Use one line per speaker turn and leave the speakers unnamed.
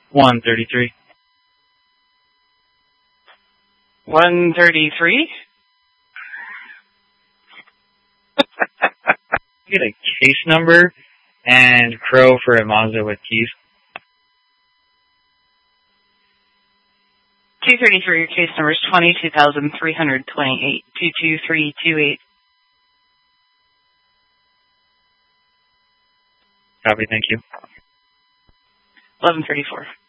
133.
133?
Get a case number and Crow for a Mazda with keys.
233, your case number is 22,328, 22328.
Copy, thank you.
1134.